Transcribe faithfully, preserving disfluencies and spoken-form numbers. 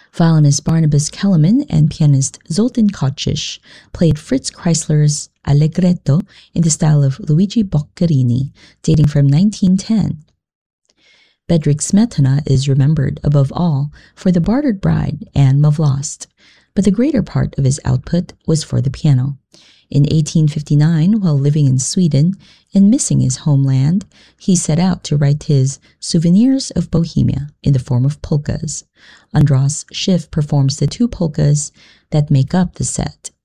Violinist Barnabas Kellerman and pianist Zoltan Kocsis played Fritz Kreisler's Allegretto in the style of Luigi Boccherini, dating from nineteen ten. Bedřich Smetana is remembered above all for The Bartered Bride and Mvlost, but the greater part of his output was for the piano. In eighteen fifty-nine, while living in Sweden and missing his homeland, he set out to write his Souvenirs of Bohemia in the form of polkas. Andras Schiff performs the two polkas that make up the set.